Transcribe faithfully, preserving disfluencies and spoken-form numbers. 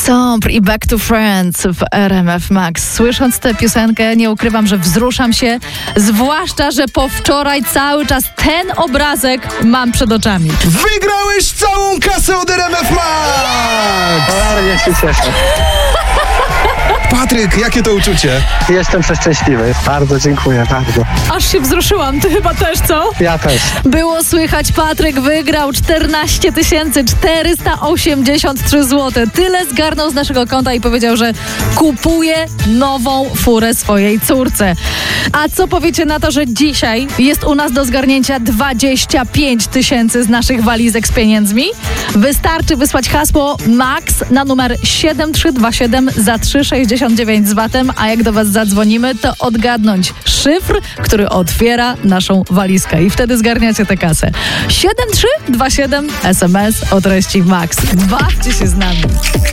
Stomp i Back to Friends w R M F Max. Słysząc tę piosenkę, nie ukrywam, że wzruszam się, zwłaszcza, że po wczoraj cały czas ten obrazek mam przed oczami. Wygrałeś całą kasę od R M F Max! Bardzo się cieszę. Patryk, jakie to uczucie? Jestem przeszczęśliwy. Bardzo dziękuję, bardzo. Aż się wzruszyłam, ty chyba też, co? Ja też. Było słychać, Patryk wygrał czternaście tysięcy czterysta osiemdziesiąt trzy złote. Tyle zgarnął z naszego konta i powiedział, że kupuje nową furę swojej córce. A co powiecie na to, że dzisiaj jest u nas do zgarnięcia dwadzieścia pięć tysięcy z naszych walizek z pieniędzmi? Wystarczy wysłać hasło MAX na numer siedem trzy dwa siedem za trzy sześćdziesiąt dziewięć z VAT-em, a jak do was zadzwonimy, to odgadnąć szyfr, który otwiera naszą walizkę i wtedy zgarniacie tę kasę. siedem trzy dwa siedem S M S o treści MAX. Bawcie się z nami.